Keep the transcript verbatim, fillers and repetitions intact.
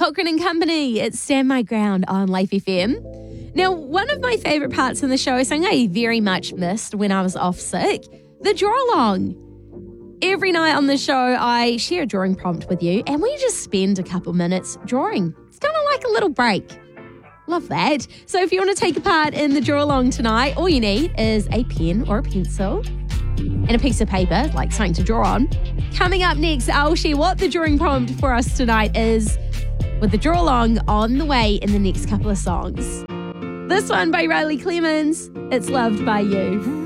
Cochrane and Company, it's Stand My Ground on Life F M. Now, one of my favourite parts in the show is something I very much missed when I was off sick, the draw along. Every night on the show, I share a drawing prompt with you and we just spend a couple minutes drawing. It's kind of like a little break. Love that. So if you want to take a part in the draw along tonight, all you need is a pen or a pencil and a piece of paper, like something to draw on. Coming up next, I'll share what the drawing prompt for us tonight is, with the draw along on the way in the next couple of songs. This one by Riley Clemens, It's Loved by You.